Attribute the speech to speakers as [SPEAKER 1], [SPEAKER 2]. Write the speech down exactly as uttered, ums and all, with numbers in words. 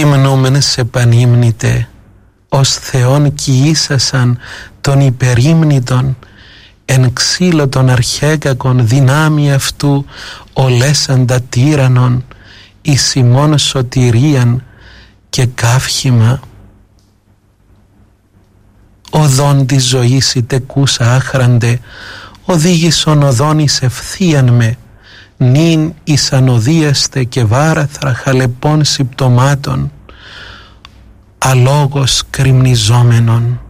[SPEAKER 1] υμνούμεν σε πανύμνητε, ως Θεόν κοιήσασαν των υπερύμνητων, εν ξύλο των αρχαίγακων δυνάμει αυτού ολέσαντα τύραννον, εις ημών σωτηρίαν και καύχημα. Οδόν της ζωής η τεκούσα άχραντε, οδήγησον οδόν εις ευθείαν με, νυν εις ανοδίεστε και βάραθρα χαλεπών συμπτωμάτων, αλόγως κρυμνιζόμενον.